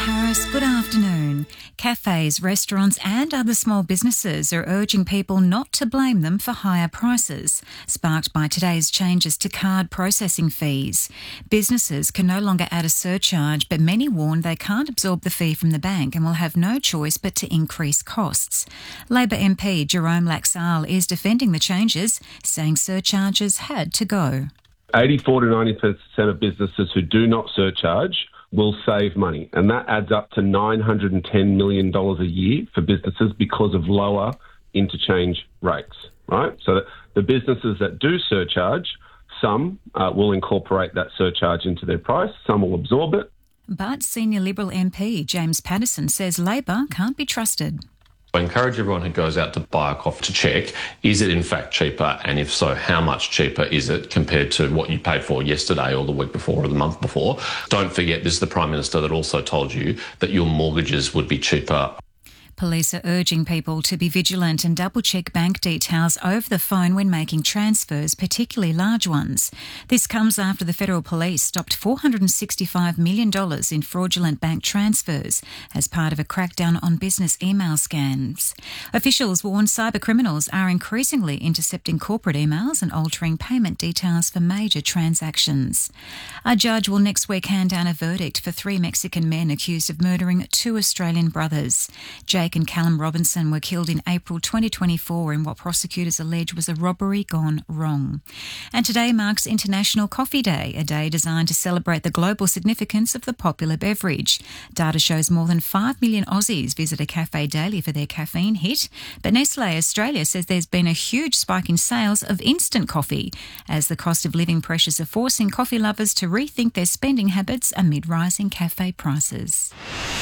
Harris, good afternoon. Cafes, restaurants and other small businesses are urging people not to blame them for higher prices, sparked by today's changes to card processing fees. Businesses can no longer add a surcharge, but many warn they can't absorb the fee from the bank and will have no choice but to increase costs. Labor MP Jerome Laxale is defending the changes, saying surcharges had to go. 84 to 90% of businesses who do not surcharge will save money, and that adds up to $910 million a year for businesses because of lower interchange rates, right? So the businesses that do surcharge, some will incorporate that surcharge into their price, some will absorb it. But Senior Liberal MP James Paterson says Labor can't be trusted. I encourage everyone who goes out to buy a coffee to check, is it in fact cheaper? And if so, how much cheaper is it compared to what you paid for yesterday or the week before or the month before? Don't forget, this is the Prime Minister that also told you that your mortgages would be cheaper. Police are urging people to be vigilant and double-check bank details over the phone when making transfers, particularly large ones. This comes after the Federal Police stopped $465 million in fraudulent bank transfers as part of a crackdown on business email scams. Officials warn cybercriminals are increasingly intercepting corporate emails and altering payment details for major transactions. A judge will next week hand down a verdict for 3 Mexican men accused of murdering 2 Australian brothers. Jake and Callum Robinson were killed in April 2024 in what prosecutors allege was a robbery gone wrong. And today marks International Coffee Day, a day designed to celebrate the global significance of the popular beverage. Data shows more than 5 million Aussies visit a cafe daily for their caffeine hit, but Nestlé Australia says there's been a huge spike in sales of instant coffee as the cost of living pressures are forcing coffee lovers to rethink their spending habits amid rising cafe prices.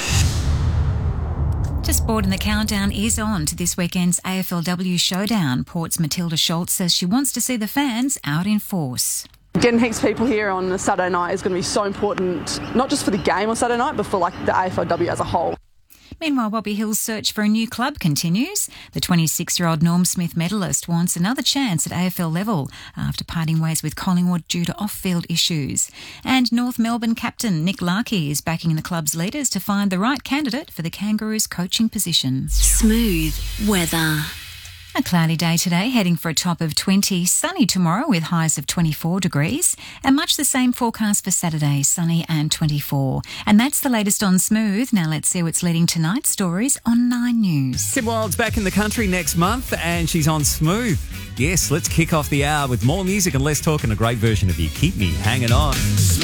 To sport, and the countdown is on to this weekend's AFLW showdown. Port's Matilda Schultz says she wants to see the fans out in force. Getting heaps of people here on a Saturday night is going to be so important, not just for the game on Saturday night, but for the AFLW as a whole. Meanwhile, Bobby Hill's search for a new club continues. The 26-year-old Norm Smith medalist wants another chance at AFL level after parting ways with Collingwood due to off-field issues. And North Melbourne captain Nick Larkey is backing the club's leaders to find the right candidate for the Kangaroos coaching position. Smooth weather. A cloudy day today, heading for a top of 20. Sunny tomorrow with highs of 24 degrees. And much the same forecast for Saturday, sunny and 24. And that's the latest on Smooth. Now let's see what's leading tonight's stories on 9 News. Kim Wilde's back in the country next month and she's on Smooth. Yes, let's kick off the hour with more music and less talk and a great version of You Keep Me Hanging On.